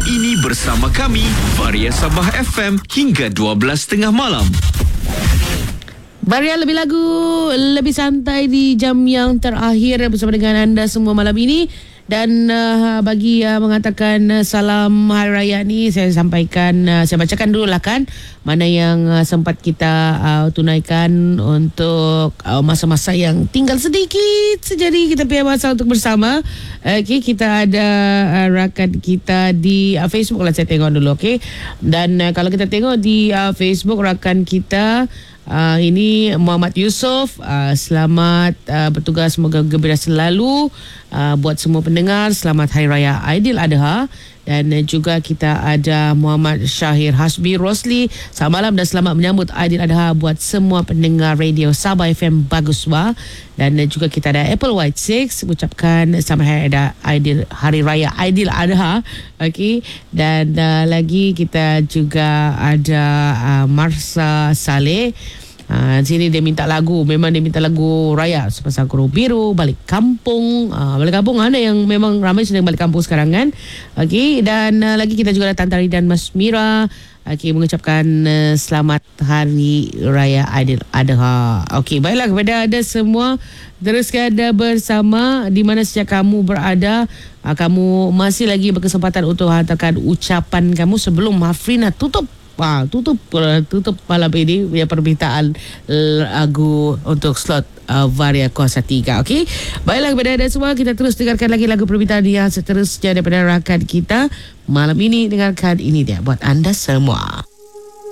ini bersama kami, Varia Sabah FM hingga 12.30 malam. Varia lebih lagu, lebih santai di jam yang terakhir bersama dengan anda semua malam ini. Dan bagi mengatakan salam Hari Raya ni, saya sampaikan, saya bacakan dulu lah kan mana yang sempat kita tunaikan untuk masa-masa yang tinggal sedikit saja ni kita punya masa untuk bersama. Okay, kita ada rakan kita di Facebook lah, saya tengok dulu. Okay, dan kalau kita tengok di Facebook rakan kita ini Muhammad Yusof, selamat bertugas, semoga gembira selalu. Buat semua pendengar, selamat Hari Raya Aidiladha. Dan juga kita ada Muhammad Syahir Hasbi Rosli, selamat malam dan selamat menyambut Aidiladha buat semua pendengar radio Sabah FM Baguswa. Dan juga kita ada Apple White 6 mengucapkan selamat Hari Raya Aidiladha. Okey, dan lagi kita juga ada Marsa Saleh. Sini dia minta lagu, memang dia minta lagu raya sepasang Kuro Biru, balik kampung. Balik kampung ada yang memang ramai sedang balik kampung sekarang kan. Okey, dan lagi kita juga ada Tantari dan Mas Mira. Okey, mengucapkan selamat Hari Raya Aidiladha. Okey, baiklah kepada anda semua, teruskan anda bersama di mana sejak kamu berada. Kamu masih lagi berkesempatan untuk hantarkan ucapan kamu sebelum Hafrina tutup malam ini punya permintaan lagu untuk slot Varia Kuasa 3. Okey, baiklah kepada anda semua, kita terus dengarkan lagi lagu permintaan yang seterusnya daripada rakan kita malam ini. Dengarkan ini dia buat anda semua.